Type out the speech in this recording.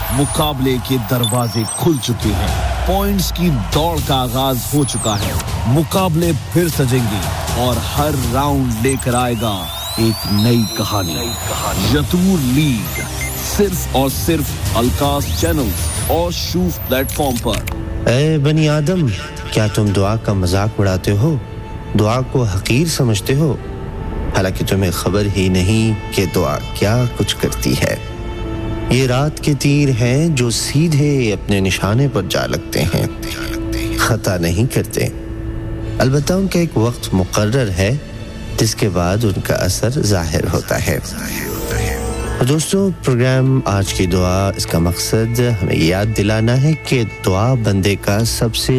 मुकाबले के दरवाजे खुल चुके हैं, पॉइंट्स की दौड़ का आगाज हो चुका है, मुकाबले फिर सजेंगे और हर राउंड लेकर आएगा एक नई कहानी। यतूर लीग सिर्फ और सिर्फ अलकास चैनल और शूफ प्लेटफॉर्म पर। ए बनी आदम, क्या तुम दुआ का मजाक उड़ाते हो? दुआ को हकीर समझते हो? हालांकि तुम्हें खबर ही नहीं कि दुआ क्या कुछ करती है। ये रात के तीर हैं जो सीधे अपने निशाने पर जा लगते हैं, खता नहीं करते। अलबत्ता उनका एक वक्त मुकर्रर है जिसके बाद उनका असर जाहिर होता है। दोस्तों, प्रोग्राम आज की दुआ, इसका मकसद हमें याद दिलाना है कि दुआ बंदे का सबसे